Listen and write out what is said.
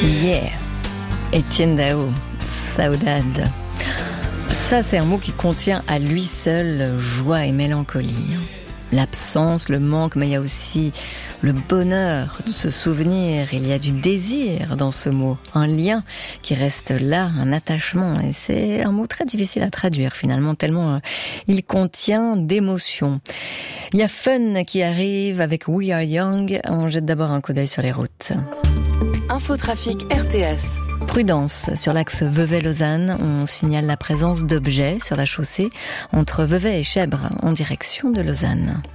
Yeah, Etienne Daho, Saudade. Ça, c'est un mot qui contient à lui seul joie et mélancolie. L'absence, le manque, mais il y a aussi le bonheur de se souvenir. Il y a du désir dans ce mot, un lien qui reste là, un attachement. Et c'est un mot très difficile à traduire finalement, tellement il contient d'émotions. Il y a Fun qui arrive avec We Are Young. On jette d'abord un coup d'œil sur les routes. Infotrafic RTS. Prudence sur l'axe Vevey-Lausanne. On signale la présence d'objets sur la chaussée entre Vevey et Chèbres en direction de Lausanne.